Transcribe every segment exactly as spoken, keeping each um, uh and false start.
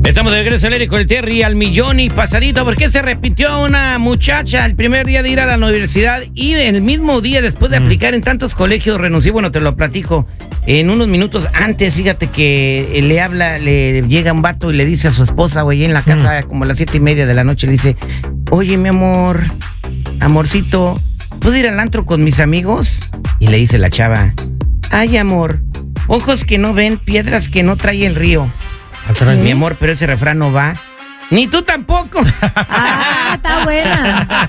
Estamos de regreso al aire con el Terry al millón y pasadito. ¿Por qué se repitió una muchacha el primer día de ir a la universidad y el mismo día después de aplicar en tantos colegios renunció? Bueno, te lo platico. En unos minutos antes, fíjate que le habla, le llega un vato y le dice a su esposa, güey, en la casa, como a las siete y media de la noche, le dice: oye, mi amor, amorcito, ¿puedo ir al antro con mis amigos? Y le dice la chava: ay, amor, ojos que no ven, piedras que no trae el río. ¿Qué? Mi amor, pero ese refrán no va. Ni tú tampoco. Ah, está buena.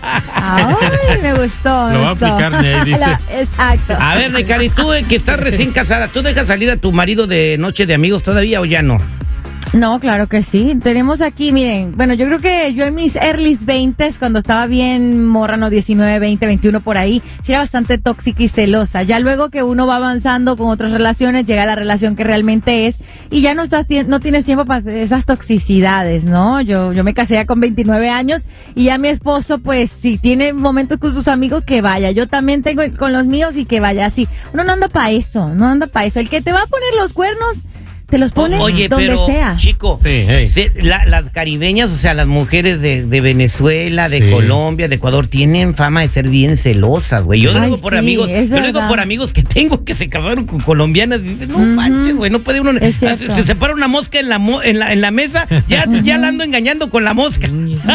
Ay, me gustó. Me Lo va gustó. a aplicar, Ney, dice. La, exacto. A ver, Necari, tú que estás recién casada, ¿tú dejas salir a tu marido de noche de amigos todavía o ya no? No, claro que sí. Tenemos aquí, miren, bueno, yo creo que yo en mis early veintes, cuando estaba bien morra, no, diecinueve, veinte, veintiuno por ahí, sí era bastante tóxica y celosa. Ya luego que uno va avanzando con otras relaciones, llega la relación que realmente es y ya no estás, no tienes tiempo para esas toxicidades, ¿no? Yo, yo me casé ya con veintinueve años y ya mi esposo, pues, si tiene momentos con sus amigos, que vaya. Yo también tengo con los míos y que vaya así. Uno no anda para eso, no anda para eso. El que te va a poner los cuernos, te los pone Oye, donde pero, sea. chico, Sí, hey. se- la- las caribeñas, o sea, las mujeres de, de Venezuela, de Sí. Colombia, de Ecuador, tienen fama de ser bien celosas, güey. Yo lo Ay, digo por sí, amigos, es yo lo digo verdad. por amigos que tengo que se casaron con colombianas. Y dices, no Ujú. manches, güey, no puede uno. Es cierto. Se separa una mosca en la, mo- en la, en la mesa, ya, ya la ando engañando con la mosca.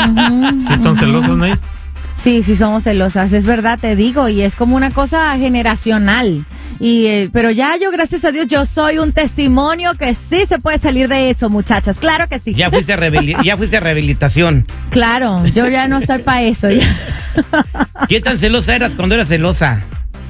¿Sí son celosos, Ney? Sí, sí somos celosas, es verdad, te digo, y es como una cosa generacional. Y eh, pero ya yo, gracias a Dios, yo soy un testimonio que sí se puede salir de eso, muchachas. Claro que sí. Ya fuiste a, rebeli- ya fuiste a rehabilitación. Claro, yo ya no estoy para eso. ya. ¿Qué tan celosa eras cuando eras celosa?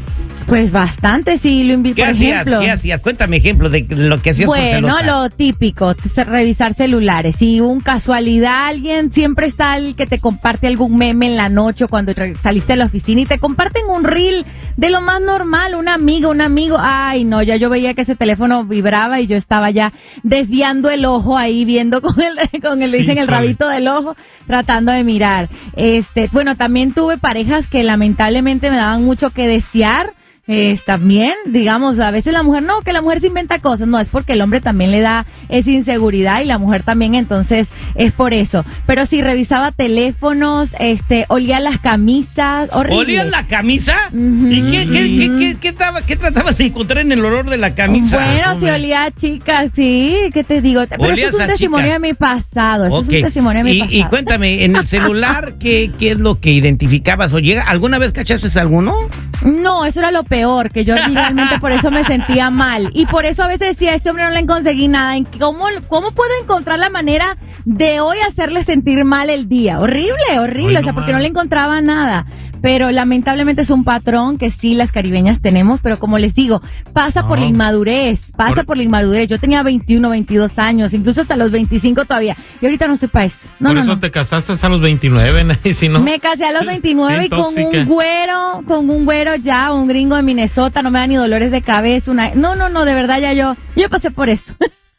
Pues bastante, sí, lo invito, ¿Qué por hacías? ejemplo. ¿Qué hacías? Cuéntame ejemplos de lo que hacías por Bueno, celosa. lo típico, t- revisar celulares. Si un casualidad alguien, siempre está el que te comparte algún meme en la noche o cuando tra- saliste de la oficina y te comparten un reel de lo más normal, un amigo, un amigo. Ay, no, ya yo veía que ese teléfono vibraba y yo estaba ya desviando el ojo ahí, viendo con el, con el, Sí, dicen el híjole. rabito del ojo, tratando de mirar. Este, bueno, también tuve parejas que lamentablemente me daban mucho que desear. Eh, también, digamos, a veces la mujer, no, que la mujer se inventa cosas, no, es porque el hombre también le da esa inseguridad y la mujer también, entonces es por eso. Pero si revisaba teléfonos, este, olía las camisas, horrible. ¿Olías la camisa? Ujú. ¿Y qué, qué, qué, qué, qué, traba- qué tratabas de encontrar en el olor de la camisa? Bueno, si olía a chicas, sí, ¿qué te digo? Pero eso Olías es un a testimonio chica. de mi pasado, eso Ok. es un testimonio de mi y, pasado. y cuéntame, en el celular, ¿qué, ¿qué es lo que identificabas? ¿O llega, alguna vez cachaste alguno? No, eso era lo peor, que yo realmente por eso me sentía mal. Y por eso a veces decía, a este hombre no le conseguí nada. ¿En ¿Cómo, ¿Cómo puedo encontrar la manera de hoy hacerle sentir mal el día? Horrible, horrible, Ay, o sea, no porque no más. le encontraba nada. Pero lamentablemente es un patrón que sí las caribeñas tenemos, pero como les digo, pasa por No. la inmadurez, pasa por... Por- la inmadurez. Yo tenía veintiuno, veintidós años, incluso hasta los veinticinco todavía. Y ahorita no estoy para eso. No, Por no, eso no. te casaste a los veintinueve, Ney, si no. Me casé a los veintinueve y Bien con tóxica. un güero, con un güero ya, un gringo de Minnesota, no me da ni dolores de cabeza, una... No, no, no, de verdad ya yo, yo pasé por eso.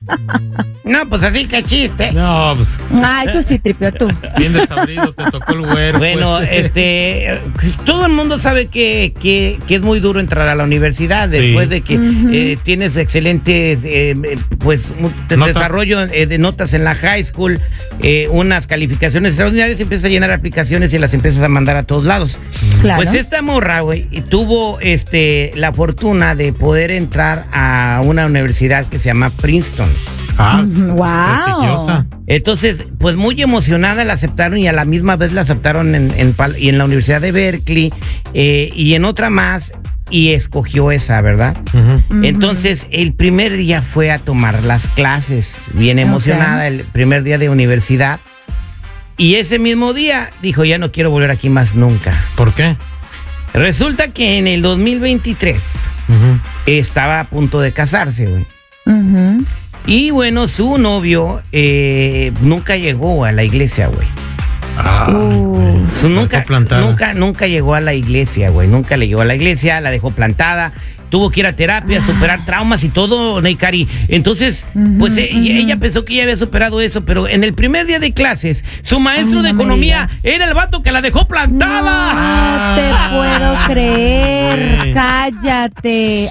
No, pues así que chiste. No, pues, Ay, tú sí, tripio, tú. bien desabrido, te tocó el güero. Bueno, pues. este, pues, todo el mundo sabe que, que, que es muy duro entrar a la universidad Sí. después de que Ujú. eh, tienes excelentes, eh, eh, pues, un te- Notas. desarrollo eh, de notas en la high school, eh, unas calificaciones extraordinarias, empiezas a llenar aplicaciones y las empiezas a mandar a todos lados. Claro. Pues esta morra, güey, y tuvo este, la fortuna de poder entrar a una universidad que se llama Princeton. Ah, Wow. prestigiosa. Entonces, pues muy emocionada la aceptaron y a la misma vez la aceptaron en, en, Pal- y en la Universidad de Berkeley eh, y en otra más y escogió esa, ¿verdad? Ujú. Ujú. Entonces, el primer día fue a tomar las clases, bien Ok. emocionada, el primer día de universidad. Y ese mismo día dijo, ya no quiero volver aquí más nunca. ¿Por qué? Resulta que en el dos mil veintitrés Ujú. estaba a punto de casarse, güey. Ujú. Y bueno, su novio eh, nunca llegó a la iglesia, güey. Ay, Uh. güey. Su La nunca, dejó plantada. nunca, nunca llegó a la iglesia, güey. Nunca le llegó a la iglesia, la dejó plantada. tuvo que ir a terapia, Ah. superar traumas y todo, Neikari. Entonces, Ujú, pues eh, ujú. ella pensó que ya había superado eso, pero en el primer día de clases, su maestro Ay, de no me economía digas. era el vato que la dejó plantada. No te puedo creer. Ay. Cállate.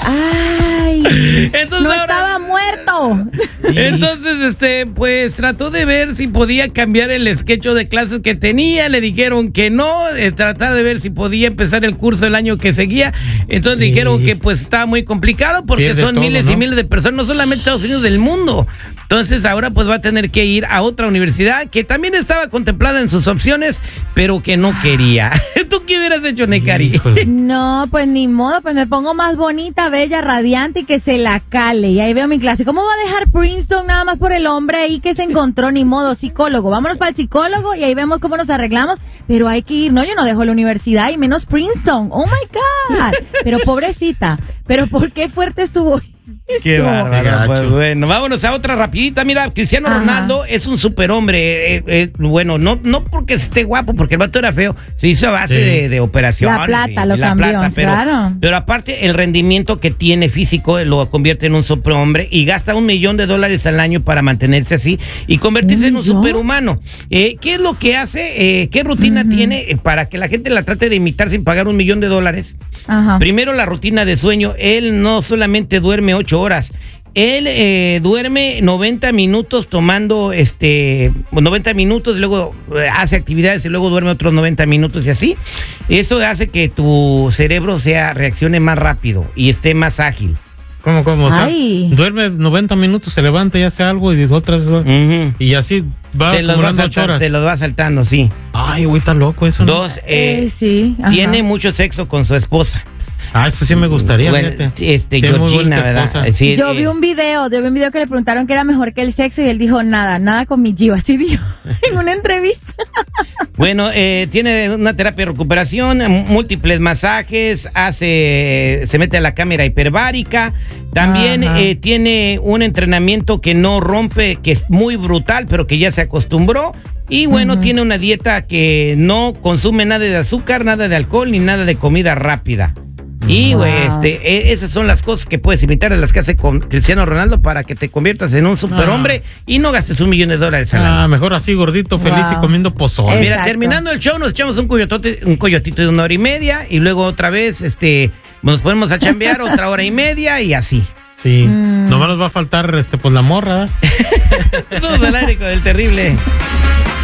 Ay. Entonces, No ahora- estaba muerto. Entonces, este, pues trató de ver si podía cambiar el sketch de clases que tenía. Le dijeron que no, eh, tratar de ver si podía empezar el curso el año que seguía. Entonces Sí. dijeron que pues estaba muy complicado porque Pierde son todo, miles ¿no? y miles de personas, no solamente Estados Unidos, del mundo. Entonces ahora pues va a tener que ir a otra universidad que también estaba contemplada en sus opciones, pero que no quería. ¿Tú qué hubieras hecho, Neikari? Híjole. No, pues ni modo, pues me pongo más bonita, bella, radiante y que se la cale. Y ahí veo mi clase. ¿Cómo va a dejar Princeton nada más por el hombre ahí que se encontró? Ni modo, psicólogo. Vámonos para el psicólogo y ahí vemos cómo nos arreglamos. Pero hay que ir. No, yo no dejo la universidad y menos Princeton. Oh my God. Pero pobrecita. Pero ¿por qué fuerte estuvo eso? Qué bárbaro. Qué Pues gacho. bueno, vámonos a otra rapidita. Mira, Cristiano Ajá. Ronaldo es un superhombre. eh, eh, bueno, no, no porque esté guapo, porque el vato era feo. Se hizo a base Sí. de, de operaciones. La plata y- lo y la cambió, plata, pero, claro. pero aparte, el rendimiento que tiene físico eh, lo convierte en un superhombre y gasta un millón de dólares al año para mantenerse así y convertirse en un millón? superhumano. Eh, ¿Qué es lo que hace? Eh, ¿Qué rutina tiene eh, para que la gente la trate de imitar sin pagar un millón de dólares? Ajá. Primero, la rutina de sueño. Él no solamente duerme ocho horas. Él eh, duerme noventa minutos tomando, este, noventa minutos, luego eh, hace actividades y luego duerme otros noventa minutos y así. Eso hace que tu cerebro sea, reaccione más rápido y esté más ágil. ¿Cómo, cómo? O sea, Ay. duerme noventa minutos, se levanta y hace algo y dice otra vez. Ujú. Y así va Se los va acumulando ocho saltando, horas. se los va saltando, sí. Ay, güey, está loco eso, ¿no? Dos, eh, Eh, sí. ajá. tiene mucho sexo con su esposa. Ah, eso sí me gustaría, Bueno, fíjate. este, Tiene muy Georgina, bonita ¿verdad? esposa. Sí, Yo eh, vi un video, yo vi un video que le preguntaron que era mejor que el sexo y él dijo nada, nada con mi Gio, así dijo en una entrevista. Bueno, eh, tiene una terapia de recuperación, m- múltiples masajes, hace, se mete a la cámara hiperbárica, también Ajá. eh, tiene un entrenamiento que no rompe, que es muy brutal, pero que ya se acostumbró. Y bueno, Ujú. tiene una dieta que no consume nada de azúcar, nada de alcohol, ni nada de comida rápida. Y Wow. güey, este, e- esas son las cosas que puedes imitar, las que hace con Cristiano Ronaldo para que te conviertas en un superhombre y no gastes un millón de dólares al año. Ah, mejor así, gordito, feliz Wow. y comiendo pozole. Eh, Mira, Exacto. terminando el show, nos echamos un coyotote, un coyotito de una hora y media y luego otra vez, este, nos ponemos a chambear otra hora y media y así. Sí. Mm. Nomás nos va a faltar, este, pues la morra. ¿verdad? Somos al aire con el terrible.